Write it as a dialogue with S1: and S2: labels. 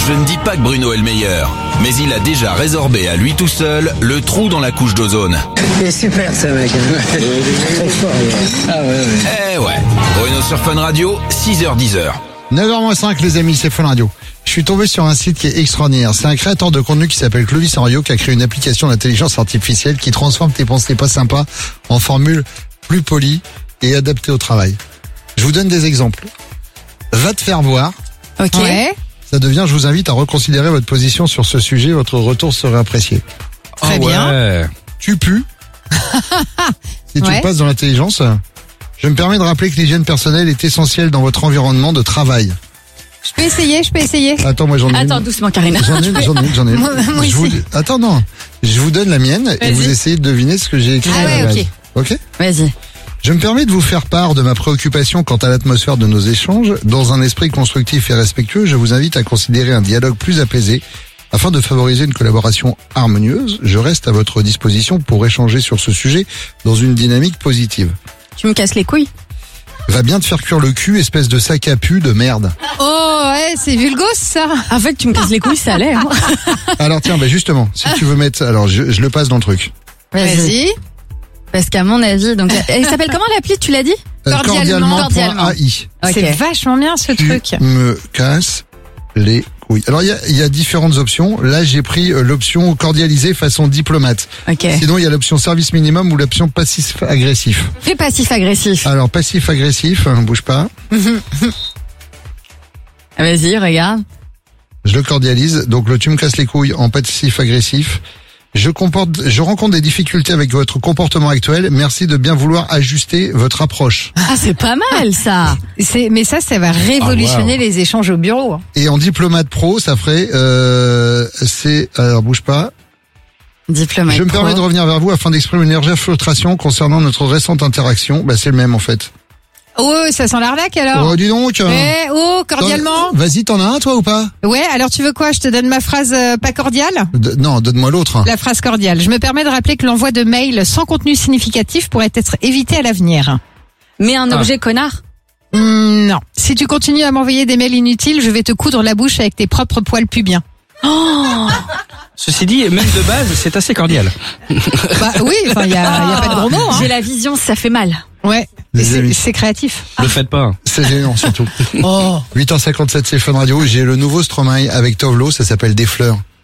S1: Je ne dis pas que Bruno est le meilleur, mais il a déjà résorbé à lui tout seul le trou dans la couche d'ozone.
S2: Il est super ce mec. Très fort. Ah ouais.
S1: Eh ouais, Bruno sur Fun Radio, 6h-10h.
S3: 9h-5 les amis, c'est Fun Radio. Je suis tombé sur un site qui est extraordinaire. C'est un créateur de contenu qui s'appelle Clovis Henriot qui a créé une application d'intelligence artificielle qui transforme tes pensées pas sympas en formules plus polies et adaptées au travail. Je vous donne des exemples. Va te faire voir.
S4: Ok.
S5: Ouais.
S3: Ça devient, je vous invite à reconsidérer votre position sur ce sujet. Votre retour serait apprécié.
S5: Très bien.
S4: Ouais.
S3: Tu pues. Si tu
S5: Ouais.
S3: le passes dans l'intelligence. Je me permets de rappeler que l'hygiène personnelle est essentielle dans votre environnement de travail.
S5: Je peux essayer.
S3: Attends, moi j'en ai une.
S4: Attends, doucement, Karina.
S3: J'en ai une.
S5: Moi
S3: Je vous...
S5: aussi.
S3: Attends, non. Je vous donne la mienne et
S4: Vas-y.
S3: vous essayez de deviner ce que j'ai écrit.
S5: Ah
S3: à la
S5: ouais,
S3: base. Ok.
S4: Vas-y.
S3: Je me permets de vous faire part de ma préoccupation quant à l'atmosphère de nos échanges. Dans un esprit constructif et respectueux, je vous invite à considérer un dialogue plus apaisé. Afin de favoriser une collaboration harmonieuse, je reste à votre disposition pour échanger sur ce sujet dans une dynamique positive.
S4: Tu me casses les couilles.
S3: Va bien te faire cuire le cul, espèce de sac à pu de merde.
S5: Oh ouais, c'est vulgos ça.
S4: En fait, tu me casses les couilles, ça allait. Hein.
S3: Alors tiens, justement, si tu veux mettre... Alors je le passe dans le truc.
S5: Vas-y.
S4: Parce qu'à mon avis, donc, elle s'appelle comment l'appli, tu l'as dit?
S5: Cordialement.
S3: Cordialement.ai.
S5: C'est vachement bien ce
S3: Tu
S5: truc.
S3: me casses les couilles. Alors il y a différentes options. Là j'ai pris l'option cordialisée façon diplomate.
S4: Ok.
S3: Sinon il y a l'option service minimum ou l'option passif agressif.
S4: Fais passif-agressif.
S3: Alors passif agressif, bouge pas.
S4: Vas-y, regarde.
S3: Je le cordialise. Donc le tu me casses les couilles en passif agressif. Je rencontre des difficultés avec votre comportement actuel. Merci de bien vouloir ajuster votre approche.
S4: Ah, c'est pas mal, ça.
S5: Mais ça va révolutionner
S3: Ah, wow.
S5: les échanges au bureau.
S3: Et en diplomate pro, ça ferait alors bouge pas.
S4: Diplomate
S3: Je me
S4: pro.
S3: permets de revenir vers vous afin d'exprimer une légère frustration concernant notre récente interaction. Bah c'est le même en fait.
S5: Oh, ça sent l'arnaque alors.
S3: Oh dis donc.
S5: Cordialement.
S3: Vas-y, t'en as un toi ou pas?
S5: Ouais, alors tu veux quoi? Je te donne ma phrase pas cordiale?
S3: Non, donne-moi l'autre.
S5: La phrase cordiale. Je me permets de rappeler que l'envoi de mails sans contenu significatif pourrait être évité à l'avenir.
S4: Mais un objet connard.
S5: Non. Si tu continues à m'envoyer des mails inutiles, je vais te coudre la bouche avec tes propres poils pubiens.
S6: Ceci dit, même de base, c'est assez cordial.
S5: Bah oui, enfin, il y a pas de gros mots, hein.
S4: J'ai la vision, ça fait mal.
S5: Ouais.
S3: Les amis.
S5: C'est créatif.
S6: Le faites pas.
S3: C'est gênant surtout.
S5: Oh.
S3: 8h57, c'est Fun Radio. J'ai le nouveau Stromae avec Tovlo, ça s'appelle Des fleurs.